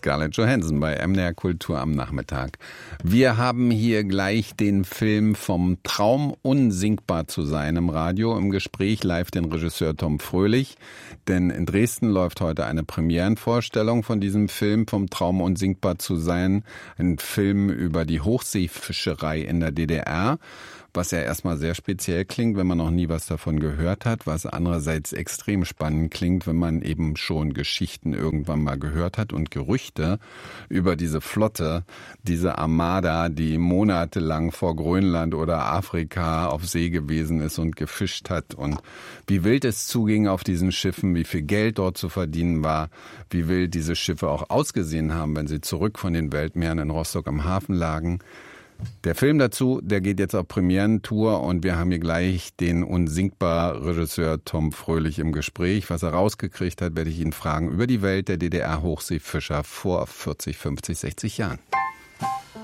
Scarlett Johansson bei MDR Kultur am Nachmittag. Wir haben hier gleich den Film Vom Traum unsinkbar zu sein im Radio. Im Gespräch live den Regisseur Tom Fröhlich. Denn in Dresden läuft heute eine Premierenvorstellung von diesem Film Vom Traum unsinkbar zu sein. Ein Film über die Hochseefischerei in der DDR. Was ja erstmal sehr speziell klingt, wenn man noch nie was davon gehört hat, was andererseits extrem spannend klingt, wenn man eben schon Geschichten irgendwann mal gehört hat und Gerüchte über diese Flotte, diese Armada, die monatelang vor Grönland oder Afrika auf See gewesen ist und gefischt hat und wie wild es zuging auf diesen Schiffen, wie viel Geld dort zu verdienen war, wie wild diese Schiffe auch ausgesehen haben, wenn sie zurück von den Weltmeeren in Rostock am Hafen lagen. Der Film dazu, der geht jetzt auf Premierentour und wir haben hier gleich den unsinkbar Regisseur Tom Fröhlich im Gespräch. Was er rausgekriegt hat, werde ich ihn fragen über die Welt der DDR-Hochseefischer vor 40, 50, 60 Jahren.